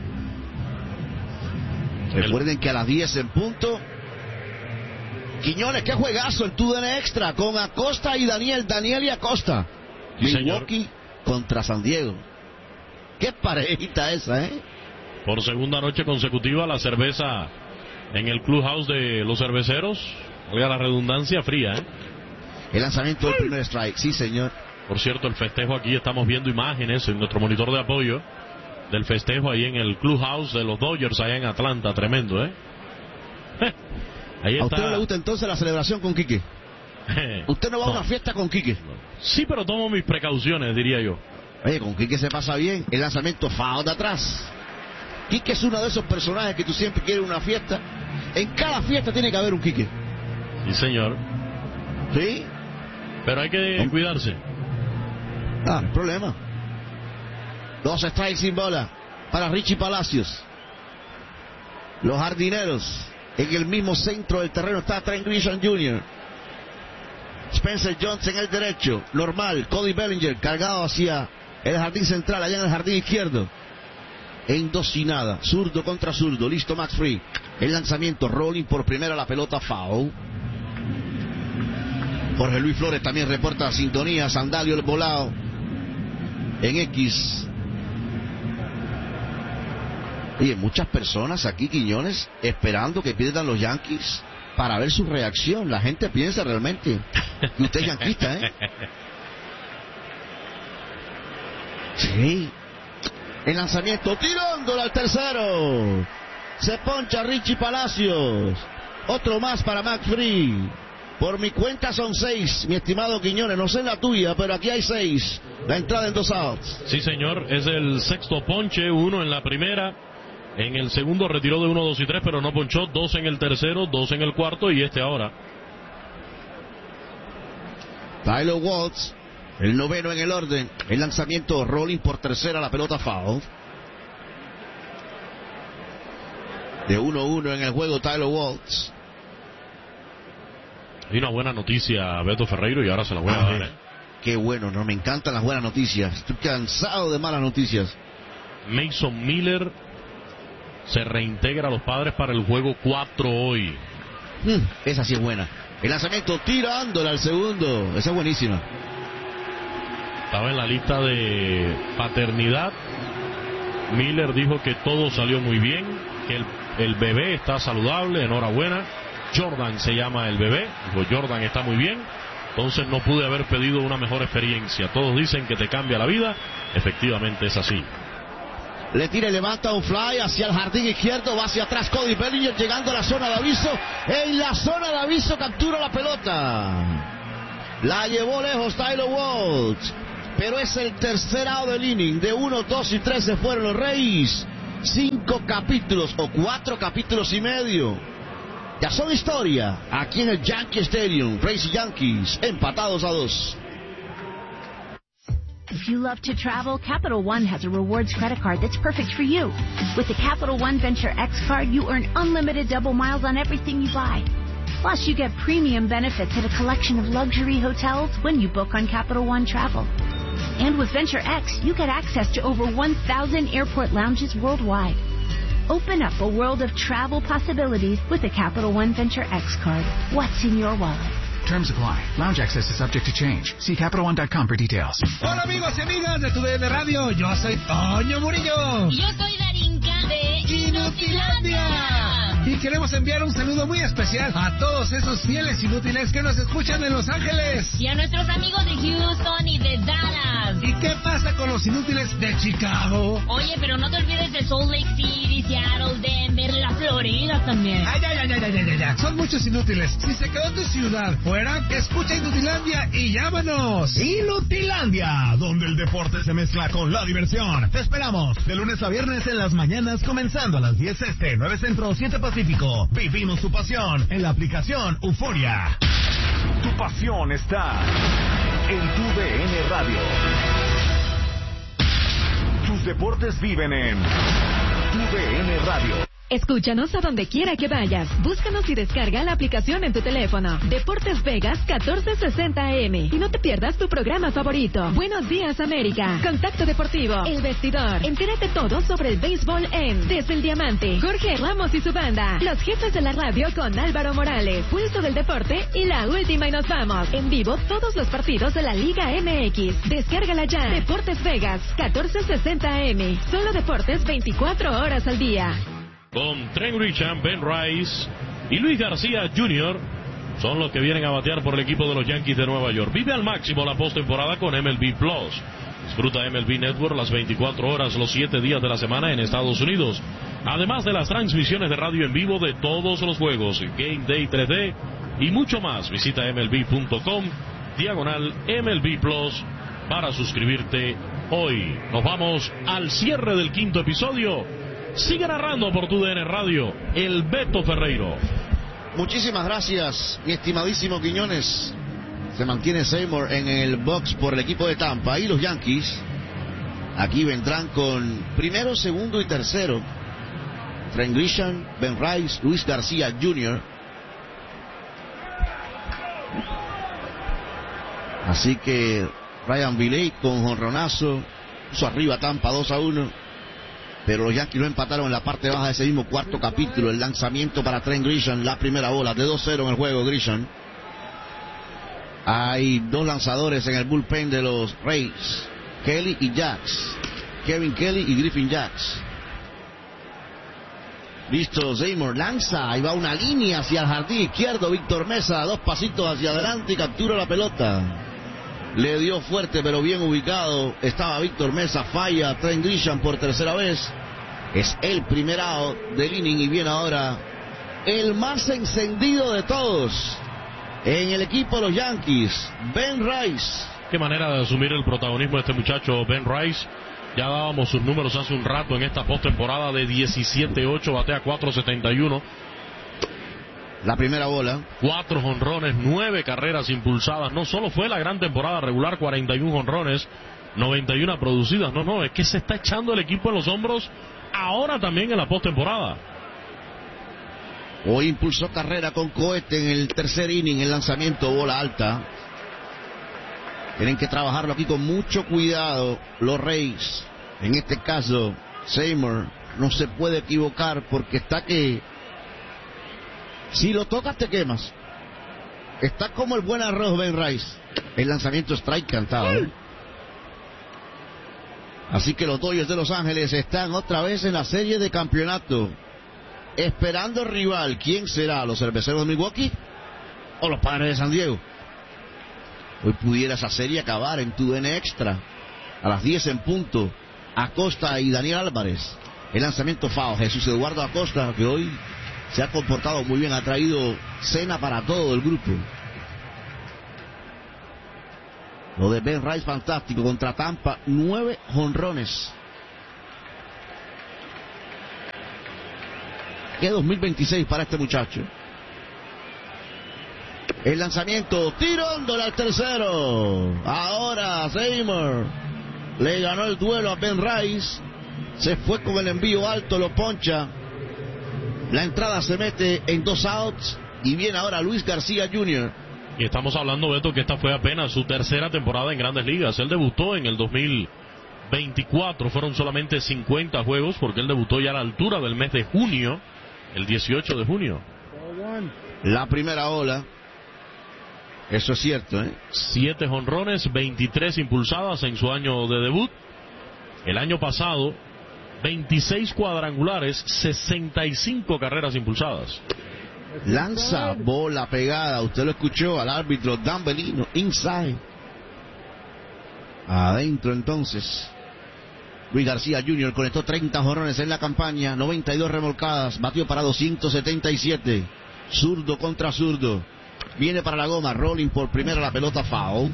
Recuerden que a las diez en punto, Quiñones, qué juegazo el tu D N Extra con Acosta y Daniel, Daniel y Acosta. Sí, Milwaukee contra San Diego. Qué parejita esa, ¿eh? Por segunda noche consecutiva la cerveza en el clubhouse de los cerveceros. Oiga la redundancia, fría, ¿eh? El lanzamiento del primer strike, sí señor. Por cierto, el festejo aquí, estamos viendo imágenes en nuestro monitor de apoyo del festejo ahí en el clubhouse de los Dodgers allá en Atlanta, tremendo, ¿eh? Ahí está. ¿A usted no le gusta entonces la celebración con Quique? ¿Usted no va no. a una fiesta con Quique? Sí, pero tomo mis precauciones, diría yo. Oye, con Quique se pasa bien. El lanzamiento foul de atrás. Quique es uno de esos personajes que tú siempre quieres una fiesta. En cada fiesta tiene que haber un Quique. Sí, señor. ¿Sí? Pero hay que cuidarse. Ah, no hay problema. Dos strikes sin bola para Richie Palacios. Los jardineros. En el mismo centro del terreno está Trent Grisham junior Spencer Jones en el derecho. Normal. Cody Bellinger cargado hacia el jardín central, allá en el jardín izquierdo. En dos y nada. Zurdo contra zurdo. Listo Max Free. El lanzamiento. Rolling por primera, la pelota foul. Jorge Luis Flores también reporta sintonía. Sandalio el volado en X. Oye, muchas personas aquí, Quiñones, esperando que pierdan los Yankees para ver su reacción. La gente piensa realmente que usted es yanquista, ¿eh? Sí. El lanzamiento, tirándole al tercero. Se poncha Richie Palacios. Otro más para Max Free. Por mi cuenta son seis, mi estimado Quiñones. No sé la tuya, pero aquí hay seis. La entrada en dos outs. Sí, señor. Es el sexto ponche. Uno en la primera. En el segundo retiró de uno, dos y tres, pero no ponchó. Dos en el tercero, dos en el cuarto y este ahora. Tyler Waltz, el noveno en el orden. El lanzamiento rolling por tercera, la pelota foul. De uno uno en el juego Tyler Waltz. Hay una buena noticia a Beto Ferreiro y ahora se la voy a, a dar. Ver. Qué bueno, no me encantan las buenas noticias. Estoy cansado de malas noticias. Mason Miller se reintegra a los Padres para el juego cuatro hoy. Mm, esa sí es buena. El lanzamiento tirándole al segundo. Esa es buenísima. Estaba en la lista de paternidad. Miller dijo que todo salió muy bien, que el, el bebé está saludable, enhorabuena. Jordan se llama el bebé. Dijo, Jordan está muy bien. Entonces no pude haber pedido una mejor experiencia. Todos dicen que te cambia la vida. Efectivamente es así. Le tira y levanta un fly hacia el jardín izquierdo. Va hacia atrás Cody Bellinger llegando a la zona de aviso. En la zona de aviso captura la pelota. La llevó lejos Tyler Walsh. Pero es el tercer out del inning. De uno, dos y tres se fueron los Rays. Cinco capítulos o cuatro capítulos y medio. Ya son historia. Aquí en el Yankee Stadium. Rays y Yankees empatados a dos. If you love to travel, Capital One has a rewards credit card that's perfect for you. With the Capital One Venture X card, you earn unlimited double miles on everything you buy. Plus, you get premium benefits at a collection of luxury hotels when you book on Capital One Travel. And with Venture X, you get access to over one thousand airport lounges worldwide. Open up a world of travel possibilities with the Capital One Venture X card. What's in your wallet? Terms apply. Lounge access is subject to change. See Capital One dot com for details. Hola amigos y amigas de Tu D N Radio. Yo soy Toño Murillo. Y yo soy Darinka de Inutilandia. Y queremos enviar un saludo muy especial a todos esos fieles inútiles que nos escuchan en Los Ángeles. Y a nuestros amigos de Houston y de Dallas. ¿Y qué pasa con los inútiles de Chicago? Oye, pero no te olvides de Salt Lake City, Seattle, Denver, la Florida también. Ay, ay, ay, ay, ay, ay, ay. Son muchos inútiles. Si se quedó tu ciudad fuera, escucha Inutilandia y llámanos. Inutilandia, donde el deporte se mezcla con la diversión. Te esperamos de lunes a viernes en las mañanas, comenzando a las diez este, nueve centro, siete pacífico. Vivimos tu pasión en la aplicación Euforia. Tu pasión está en Tu D N Radio. Tus deportes viven en Tu D N Radio. Escúchanos a donde quiera que vayas. Búscanos y descarga la aplicación en tu teléfono. Deportes Vegas catorce sesenta A M. Y no te pierdas tu programa favorito. Buenos días, América. Contacto Deportivo. El Vestidor. Entérate todo sobre el béisbol en Desde el Diamante. Jorge Ramos y su banda. Los jefes de la radio con Álvaro Morales. Pulso del Deporte y la última y nos vamos. En vivo todos los partidos de la Liga M X. Descárgala ya. Deportes Vegas catorce sesenta A M. Solo deportes veinticuatro horas al día. Con Trent Grisham, Ben Rice y Luis García junior son los que vienen a batear por el equipo de los Yankees de Nueva York. Vive al máximo la postemporada con M L B Plus. Disfruta M L B Network las veinticuatro horas, los siete días de la semana en Estados Unidos. Además de las transmisiones de radio en vivo de todos los juegos, Game Day tres D y mucho más. Visita M L B punto com, diagonal M L B Plus, para suscribirte hoy. Nos vamos al cierre del quinto episodio. Sigue narrando por Tu D N Radio, el Beto Ferreiro. Muchísimas gracias, mi estimadísimo Quiñones. Se mantiene Seymour en el box por el equipo de Tampa. Y los Yankees aquí vendrán con primero, segundo y tercero. Trent Grisham, Ben Rice, Luis García junior Así que Ryan Viley con jonronazo puso arriba Tampa dos a uno. Pero los Yankees lo empataron en la parte baja de ese mismo cuarto capítulo. El lanzamiento para Trent Grisham, la primera bola de dos cero en el juego. Grisham. Hay dos lanzadores en el bullpen de los Rays, Kelly y Jax. Kevin Kelly y Griffin Jax. Listo, Seymour lanza, ahí va una línea hacia el jardín izquierdo. Víctor Mesa, dos pasitos hacia adelante y captura la pelota. Le dio fuerte pero bien ubicado. Estaba Víctor Mesa, falla Trent Grisham por tercera vez. Es el primer out del inning y viene ahora el más encendido de todos en el equipo de los Yankees, Ben Rice. Qué manera de asumir el protagonismo de este muchacho Ben Rice. Ya dábamos sus números hace un rato en esta postemporada de diecisiete ocho, batea cuatro setenta y uno. La primera bola. Cuatro jonrones, nueve carreras impulsadas. No solo fue la gran temporada regular, cuarenta y uno jonrones, noventa y uno producidas. No, no, es que se está echando el equipo en los hombros ahora también en la postemporada. Hoy impulsó carrera con cohete en el tercer inning, el lanzamiento, bola alta. Tienen que trabajarlo aquí con mucho cuidado los Rays. En este caso, Seymour no se puede equivocar porque está que... si lo tocas te quemas. Está como el buen arroz Ben Rice. El lanzamiento strike cantado, ¿eh? Así que los Dodgers de Los Ángeles están otra vez en la serie de campeonato. esperando rival. ¿Quién será? ¿Los Cerveceros de Milwaukee o los Padres de San Diego? Hoy pudiera esa serie acabar en tu D N Extra a las diez en punto. Acosta y Daniel Álvarez. El lanzamiento foul. Jesús Eduardo Acosta, que hoy se ha comportado muy bien, ha traído cena para todo el grupo. Lo de Ben Rice, fantástico. Contra Tampa, nueve jonrones. ¿Qué dos mil veintiséis para este muchacho? El lanzamiento, tirándole al tercero. Ahora Seymour le ganó el duelo a Ben Rice. Se fue con el envío alto, lo poncha. La entrada se mete en dos outs. Y viene ahora Luis García junior Y estamos hablando, Beto, que esta fue apenas su tercera temporada en Grandes Ligas. Él debutó en el dos mil veinticuatro. Fueron solamente cincuenta juegos porque él debutó ya a la altura del mes de junio, el dieciocho de junio. La primera ola. Eso es cierto, ¿eh? Siete jonrones, veintitrés impulsadas en su año de debut. El año pasado, veintiséis cuadrangulares, sesenta y cinco carreras impulsadas. Lanza bola pegada, usted lo escuchó al árbitro Dan Bellino, inside. Adentro entonces. Luis García junior conectó treinta jonrones en la campaña, noventa y dos remolcadas, batió para doscientos setenta y siete. Zurdo contra zurdo. Viene para la goma, rolling por primera, la pelota foul.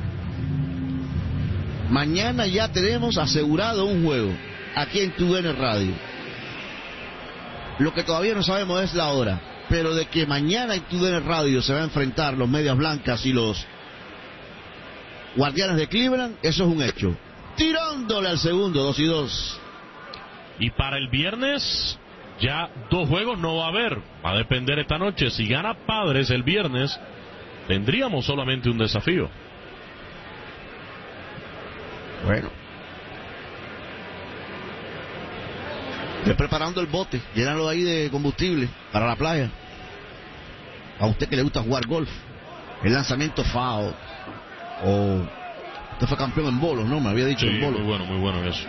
Mañana ya tenemos asegurado un juego aquí en tu D N Radio. Lo que todavía no sabemos es la hora, pero de que mañana en tu D N Radio se va a enfrentar los Medias Blancas y los Guardianes de Cleveland, eso es un hecho. Tirándole al segundo, dos y dos. Y para el viernes, ya dos juegos no va a haber. Va a depender esta noche. Si gana Padres el viernes, tendríamos solamente un desafío. Bueno. Estoy preparando el bote. Llénalo ahí de combustible para la playa. A usted que le gusta jugar golf. El lanzamiento foul. Oh, usted fue campeón en bolos, ¿no? Me había dicho sí, en bolos. Muy bueno, muy bueno eso.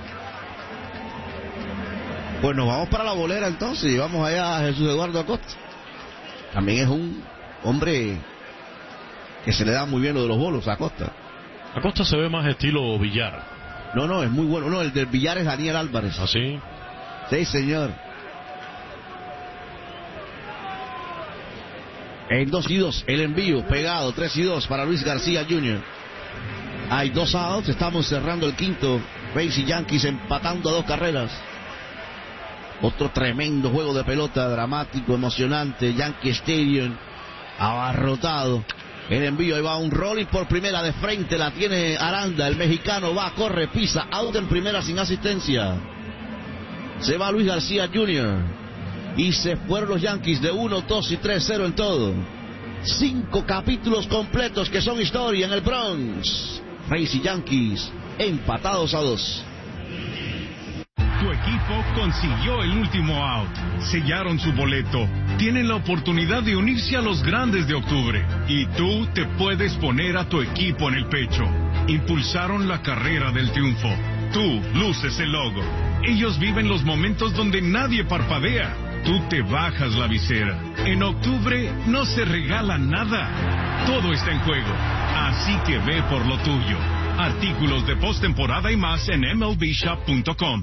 Pues nos vamos para la bolera entonces y vamos allá a Jesús Eduardo Acosta. También es un hombre que se le da muy bien lo de los bolos a Acosta. Acosta se ve más estilo billar. No, no, es muy bueno. No, el del billar es Daniel Álvarez. ¿Ah, sí? Sí, señor. En dos y dos, el envío pegado, tres y dos para Luis García junior Hay dos outs, estamos cerrando el quinto. Rays y Yankees empatando a dos carreras. Otro tremendo juego de pelota, dramático, emocionante. Yankee Stadium abarrotado. El envío, ahí va un rolling por primera de frente, la tiene Aranda, el mexicano va, corre, pisa, out en primera sin asistencia. Se va Luis García junior Y se fueron los Yankees de uno, dos y tres cero en todo. Cinco capítulos completos que son historia en el Bronx. Rays y Yankees empatados a dos. Tu equipo consiguió el último out. Sellaron su boleto. Tienen la oportunidad de unirse a los grandes de octubre. Y tú te puedes poner a tu equipo en el pecho. Impulsaron la carrera del triunfo. Tú luces el logo. Ellos viven los momentos donde nadie parpadea. Tú te bajas la visera. En octubre no se regala nada. Todo está en juego. Así que ve por lo tuyo. Artículos de postemporada y más en M L B shop punto com.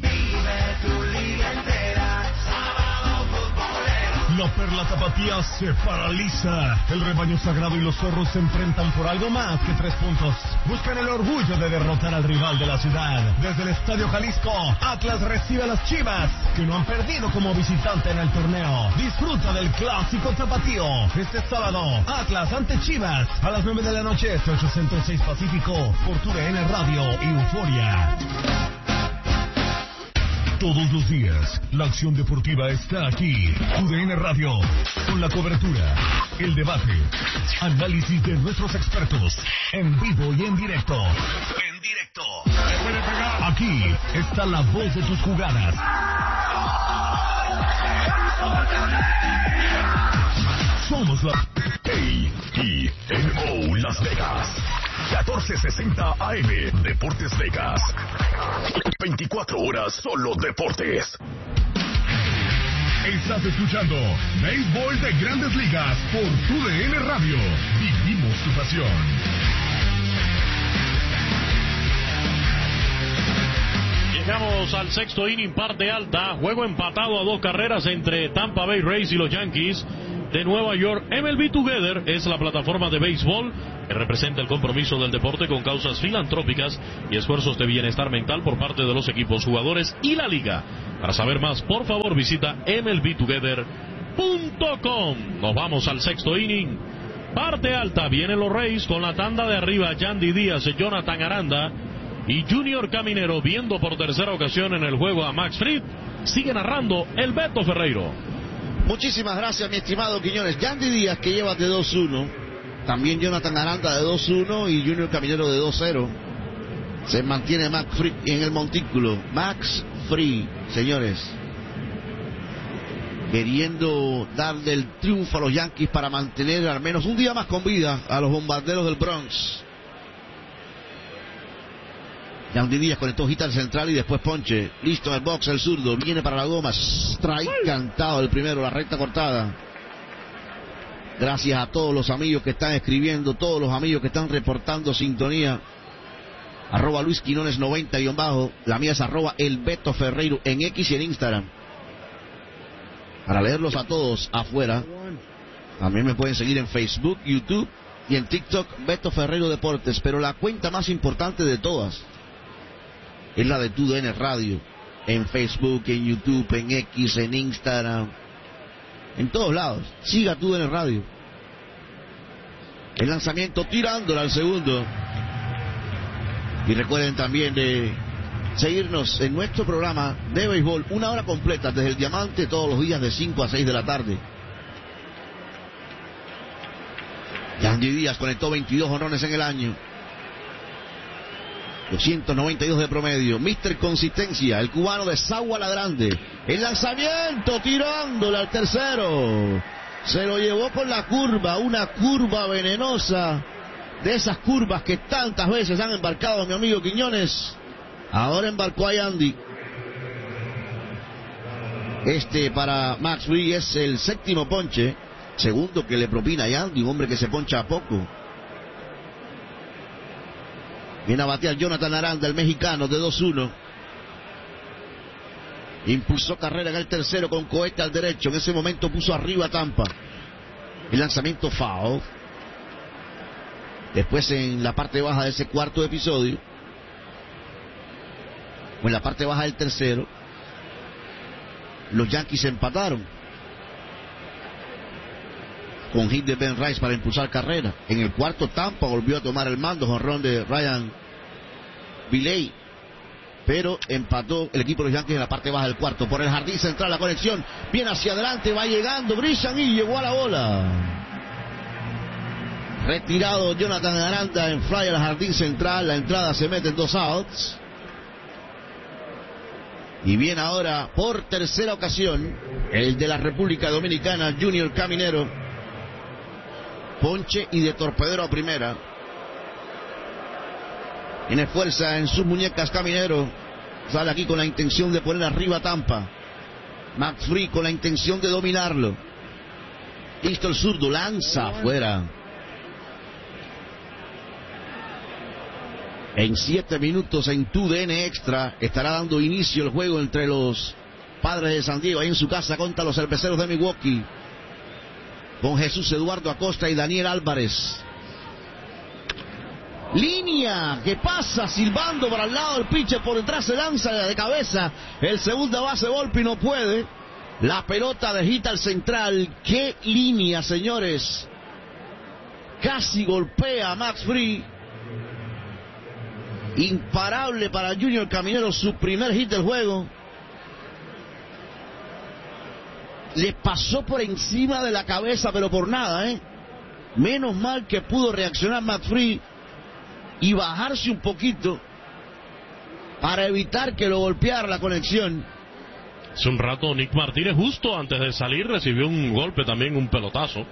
La Perla Tapatía se paraliza. El rebaño sagrado y los zorros se enfrentan por algo más que tres puntos. Buscan el orgullo de derrotar al rival de la ciudad. Desde el Estadio Jalisco, Atlas recibe a las Chivas, que no han perdido como visitante en el torneo. Disfruta del clásico tapatío. Este sábado, Atlas ante Chivas, a las nueve de la noche, este ocho ciento seis Pacífico, por tu D N Radio y Euforia. Todos los días, la acción deportiva está aquí. Tu D N Radio, con la cobertura, el debate, análisis de nuestros expertos, en vivo y en directo. En directo. Aquí está la voz de tus jugadas. Somos la A I N O Las Vegas. catorce sesenta A M, Deportes Vegas. veinticuatro horas solo deportes. Estás escuchando Béisbol de Grandes Ligas por Tu D N Radio. Vivimos tu pasión. Llegamos al sexto inning, parte alta, juego empatado a dos carreras entre Tampa Bay Rays y los Yankees de Nueva York. M L B Together es la plataforma de béisbol que representa el compromiso del deporte con causas filantrópicas y esfuerzos de bienestar mental por parte de los equipos, jugadores y la liga. Para saber más, por favor, visita M L B together punto com. Nos vamos al sexto inning. Parte alta, vienen los Rays con la tanda de arriba, Yandy Díaz, Jonathan Aranda y Junior Caminero, viendo por tercera ocasión en el juego a Max Fried. Sigue narrando el Beto Ferreiro. Muchísimas gracias, mi estimado Quiñones. Yandy Díaz, que lleva de dos uno. También Jonathan Aranda de dos uno y Junior Caminero de dos cero. Se mantiene Max Fried en el montículo. Max Fried, señores, queriendo darle el triunfo a los Yankees para mantener al menos un día más con vida a los bombarderos del Bronx. Yandy Díaz conectó hit al central y después ponche. Listo en el box, el zurdo. Viene para la goma. Strike cantado el primero, la recta cortada. Gracias a todos los amigos que están escribiendo, todos los amigos que están reportando sintonía. Arroba Luis Quinones noventa guión bajo. La mía es arroba el Beto Ferreiro en X y en Instagram. Para leerlos a todos afuera. También me pueden seguir en Facebook, YouTube y en TikTok, Beto Ferreiro Deportes. Pero la cuenta más importante de todas es la de Tu D N Radio. En Facebook, en YouTube, en X, en Instagram, en todos lados. Siga Tu D N Radio. El lanzamiento tirándola al segundo. Y recuerden también de seguirnos en nuestro programa de béisbol, una hora completa desde el Diamante, todos los días de cinco a seis de la tarde. Yandy Díaz conectó veintidós jonrones en el año, doscientos noventa y dos de promedio. Mister Consistencia, el cubano de Sagua la Grande. El lanzamiento tirándole al tercero. Se lo llevó con la curva, una curva venenosa, de esas curvas que tantas veces han embarcado mi amigo Quiñones. Ahora embarcó a Yandy. Este para Max Fried es el séptimo ponche, segundo que le propina a Yandy, un hombre que se poncha a poco. Viene a batear Jonathan Aranda, el mexicano, de dos uno. Impulsó carrera en el tercero con cohete al derecho. En ese momento puso arriba a Tampa. El lanzamiento foul. Después en la parte baja de ese cuarto episodio, o en la parte baja del tercero, los Yankees empataron con hit de Ben Rice para impulsar carrera. En el cuarto, Tampa volvió a tomar el mando, jonrón de Ryan Viley, pero empató el equipo de los Yankees en la parte baja del cuarto. Por el jardín central la conexión, viene hacia adelante, va llegando, brillan y llegó a la bola. Retirado Jonathan Aranda en fly al jardín central, la entrada se mete en dos outs. Y viene ahora por tercera ocasión el de la República Dominicana, Junior Caminero. Ponche y de torpedero a primera. Tiene fuerza en sus muñecas Caminero. Sale aquí con la intención de poner arriba a Tampa. Max Fried con la intención de dominarlo. Listo el zurdo, lanza afuera. En siete minutos en Tu D N Extra estará dando inicio el juego entre los Padres de San Diego, ahí en su casa contra los Cerveceros de Milwaukee, con Jesús Eduardo Acosta y Daniel Álvarez. Línea que pasa silbando para el lado del pitcher, por detrás se lanza de cabeza el segunda base Volpi, no puede. La pelota de hit al central. ¡Qué línea, señores! Casi golpea a Max Fried. Imparable para Junior Caminero, su primer hit del juego. Le pasó por encima de la cabeza, pero por nada, ¿eh? Menos mal que pudo reaccionar Max Fried y bajarse un poquito para evitar que lo golpeara la conexión. Hace un rato Nick Martínez, justo antes de salir, recibió un golpe también, un pelotazo.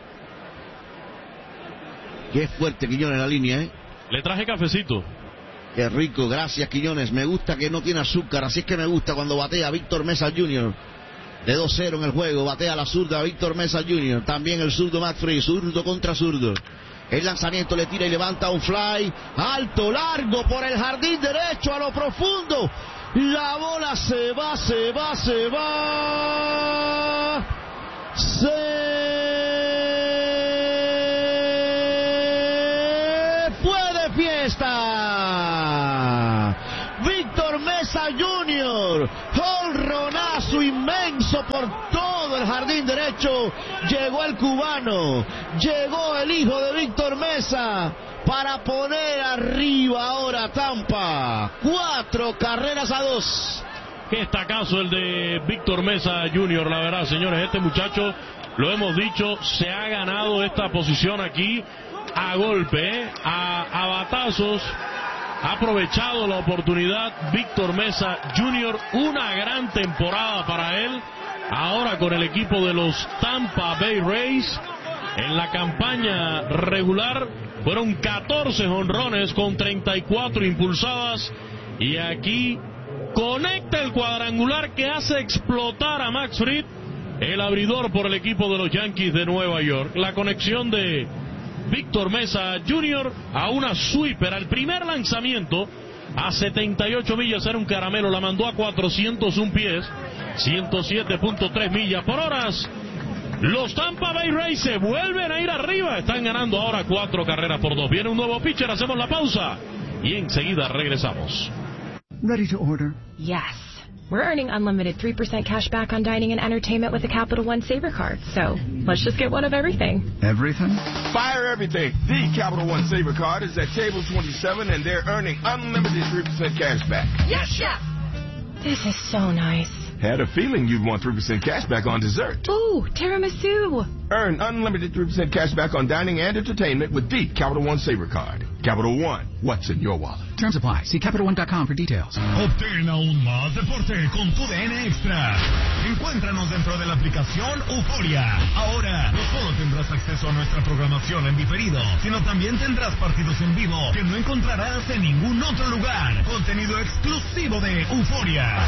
Qué fuerte Quiñones en la línea, ¿eh? Le traje cafecito. Qué rico, gracias Quiñones. Me gusta que no tiene azúcar, así es que me gusta cuando batea Víctor Mesa junior de dos cero en el juego. Batea la zurda Víctor Mesa junior También el zurdo Max Fried. Zurdo contra zurdo. El lanzamiento le tira y levanta un fly. Alto, largo por el jardín derecho a lo profundo. La bola se va, se va, se va. Se fue de fiesta. Víctor Mesa junior Jonronazo inmenso por todo el jardín derecho. Llegó el cubano, llegó el hijo de Víctor Mesa para poner arriba ahora Tampa. Cuatro carreras a dos. Qué estacazo el de Víctor Mesa junior, la verdad, señores. Este muchacho, lo hemos dicho, se ha ganado esta posición aquí a golpe, ¿eh? a, a batazos. Ha aprovechado la oportunidad Víctor Mesa junior Una gran temporada para él. Ahora con el equipo de los Tampa Bay Rays. En la campaña regular fueron catorce jonrones con treinta y cuatro impulsadas. Y aquí conecta el cuadrangular que hace explotar a Max Fried, el abridor por el equipo de los Yankees de Nueva York. La conexión de Víctor Mesa junior a una sweeper al primer lanzamiento a setenta y ocho millas, era un caramelo, la mandó a cuatrocientos un pies, ciento siete punto tres millas por hora. Los Tampa Bay Rays se vuelven a ir arriba, están ganando ahora cuatro carreras por dos. Viene un nuevo pitcher, hacemos la pausa y enseguida regresamos. Ready to order? Yes. We're earning unlimited three percent cash back on dining and entertainment with the Capital One Saver Card. So, let's just get one of everything. Everything? Fire everything. The Capital One Saver Card is at table twenty-seven and they're earning unlimited three percent cash back. Yes, chef! This is so nice. Had a feeling you'd want three percent cash back on dessert. Ooh, tiramisu. Earn unlimited three percent cash back on dining and entertainment with the Capital One Saver Card. Capital One, what's in your wallet? Terms apply. See Capital One dot com for details. Obtén aún más deporte con tu D N Extra. Encuéntranos dentro de la aplicación Euforia. Ahora, no solo tendrás acceso a nuestra programación en diferido, sino también tendrás partidos en vivo que no encontrarás en ningún otro lugar. Contenido exclusivo de Euforia.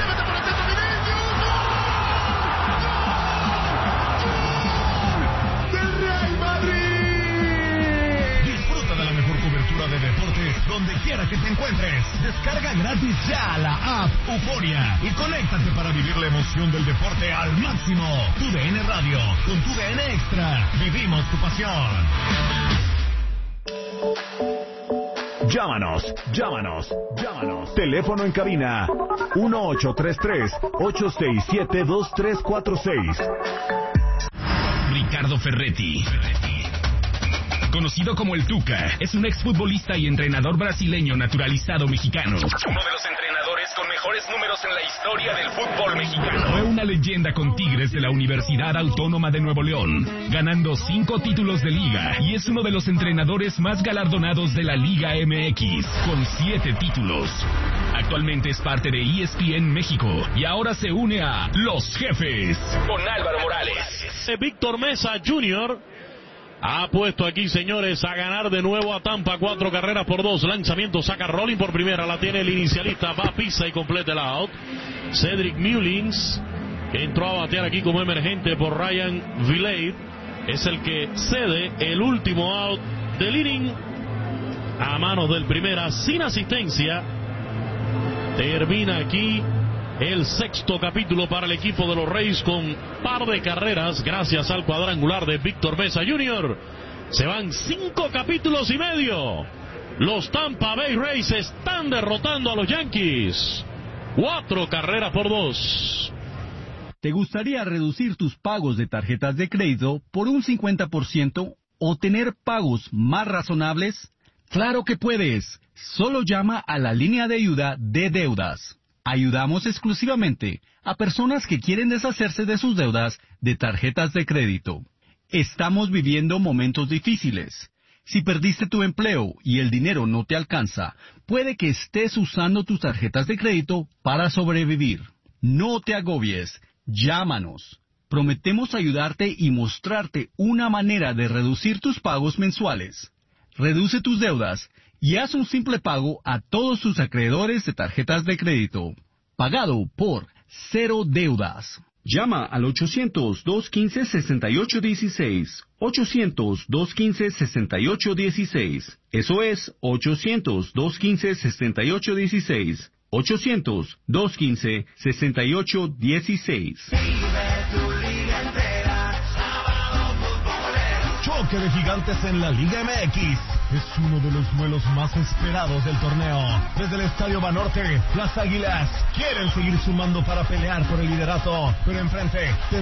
De deportes donde quiera que te encuentres. Descarga gratis ya la app Euforia y conéctate para vivir la emoción del deporte al máximo. Tu D N Radio, con tu D N Extra, vivimos tu pasión. Llámanos, llámanos, llámanos. Teléfono en cabina uno ocho tres tres, ocho seis siete, dos tres cuatro seis. Ricardo Ferretti, conocido como el Tuca, es un exfutbolista y entrenador brasileño naturalizado mexicano. Uno de los entrenadores con mejores números en la historia del fútbol mexicano. Fue una leyenda con Tigres de la Universidad Autónoma de Nuevo León, ganando cinco títulos de liga, y es uno de los entrenadores más galardonados de la Liga M X, con siete títulos. Actualmente es parte de E S P N México y ahora se une a Los Jefes. Con Álvaro Morales. Víctor Mesa junior ha puesto aquí, señores, a ganar de nuevo a Tampa, cuatro carreras por dos. Lanzamiento, saca rolling por primera, la tiene el inicialista, va, pisa y completa el out. Cedric Mullins, que entró a batear aquí como emergente por Ryan Vilade, es el que cede el último out del inning a manos del primera, sin asistencia. Termina aquí el sexto capítulo para el equipo de los Rays con par de carreras gracias al cuadrangular de Víctor Mesa junior Se van cinco capítulos y medio. Los Tampa Bay Rays están derrotando a los Yankees. Cuatro carreras por dos. ¿Te gustaría reducir tus pagos de tarjetas de crédito por un cincuenta por ciento o tener pagos más razonables? ¡Claro que puedes! Solo llama a la línea de ayuda de deudas. Ayudamos exclusivamente a personas que quieren deshacerse de sus deudas de tarjetas de crédito. Estamos viviendo momentos difíciles. Si perdiste tu empleo y el dinero no te alcanza, puede que estés usando tus tarjetas de crédito para sobrevivir. No te agobies. Llámanos. Prometemos ayudarte y mostrarte una manera de reducir tus pagos mensuales. Reduce tus deudas y haz un simple pago a todos tus acreedores de tarjetas de crédito. Pagado por Cero Deudas. Llama al ochocientos, dos quince, sesenta y ocho dieciséis. ochocientos, dos quince, sesenta y ocho dieciséis. Eso es ochocientos, dos quince, sesenta y ocho dieciséis. ochocientos, dos quince, sesenta y ocho dieciséis. Choque de gigantes en la Liga M X. Es uno de los duelos más esperados del torneo. Desde el Estadio Banorte, las Águilas quieren seguir sumando para pelear por el liderato, pero enfrente